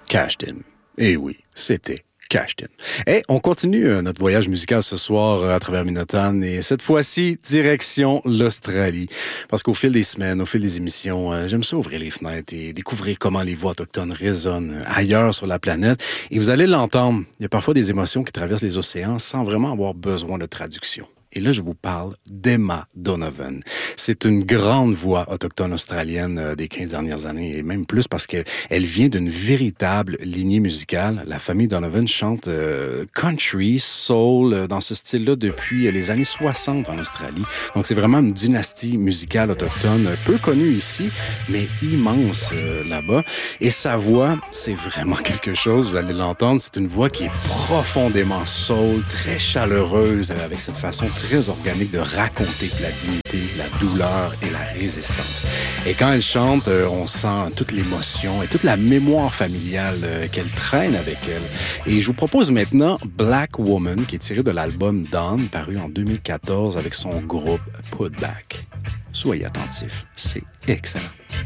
Cashed In. Eh oui, c'était Cashed In. Et on continue notre voyage musical ce soir à travers Minotaur et cette fois-ci, direction l'Australie. Parce qu'au fil des semaines, au fil des émissions, j'aime ça ouvrir les fenêtres et découvrir comment les voix autochtones résonnent ailleurs sur la planète. Et vous allez l'entendre, il y a parfois des émotions qui traversent les océans sans vraiment avoir besoin de traduction. Et là, je vous parle d'Emma Donovan. C'est une grande voix autochtone australienne des 15 dernières années, et même plus parce qu'elle vient d'une véritable lignée musicale. La famille Donovan chante country, soul, dans ce style-là depuis les années 60 en Australie. Donc, c'est vraiment une dynastie musicale autochtone peu connue ici, mais immense là-bas. Et sa voix, c'est vraiment quelque chose, vous allez l'entendre, c'est une voix qui est profondément soul, très chaleureuse, avec cette façon très organique de raconter la dignité, la douleur et la résistance. Et quand elle chante, on sent toute l'émotion et toute la mémoire familiale qu'elle traîne avec elle. Et je vous propose maintenant Black Woman, qui est tiré de l'album Dawn, paru en 2014 avec son groupe Put Back. Soyez attentifs, c'est excellent.